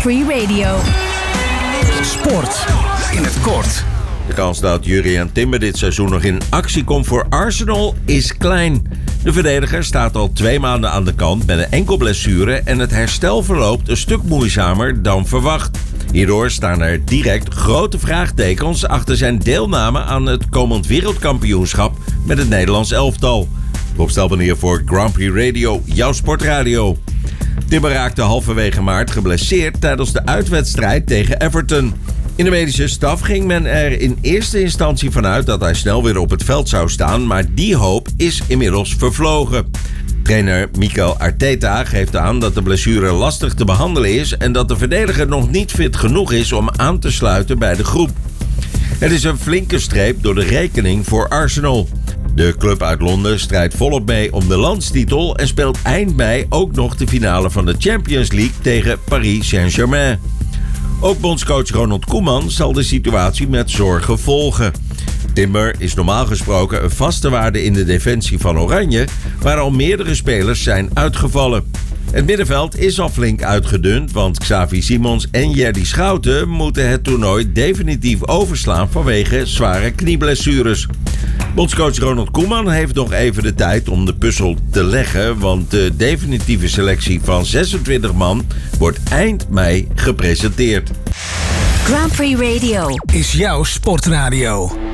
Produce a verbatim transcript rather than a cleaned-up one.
Free Radio. Sport in het kort. De kans dat Jurriën Timber dit seizoen nog in actie komt voor Arsenal is klein. De verdediger staat al twee maanden aan de kant met een enkel blessure en het herstel verloopt een stuk moeizamer dan verwacht. Hierdoor staan er direct grote vraagtekens achter zijn deelname aan het komend wereldkampioenschap met het Nederlands elftal. Rob Stelpenier voor Grand Prix Radio, jouw sportradio. Timber raakte halverwege maart geblesseerd tijdens de uitwedstrijd tegen Everton. In de medische staf ging men er in eerste instantie vanuit dat hij snel weer op het veld zou staan, maar die hoop is inmiddels vervlogen. Trainer Mikel Arteta geeft aan dat de blessure lastig te behandelen is en dat de verdediger nog niet fit genoeg is om aan te sluiten bij de groep. Het is een flinke streep door de rekening voor Arsenal. De club uit Londen strijdt volop mee om de landstitel en speelt eind mei ook nog de finale van de Champions League tegen Paris Saint-Germain. Ook bondscoach Ronald Koeman zal de situatie met zorgen volgen. Timber is normaal gesproken een vaste waarde in de defensie van Oranje, waar al meerdere spelers zijn uitgevallen. Het middenveld is al flink uitgedund, want Xavi Simons en Jerdy Schouten moeten het toernooi definitief overslaan vanwege zware knieblessures. Bondscoach Ronald Koeman heeft nog even de tijd om de puzzel te leggen, want de definitieve selectie van zesentwintig man wordt eind mei gepresenteerd. Grand Prix Radio Is jouw sportradio.